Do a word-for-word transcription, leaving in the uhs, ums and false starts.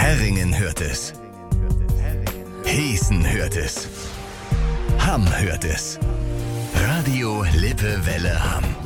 Herringen hört es. Heßen hört es. Hamm hört es. Radio Lippe Welle Hamm.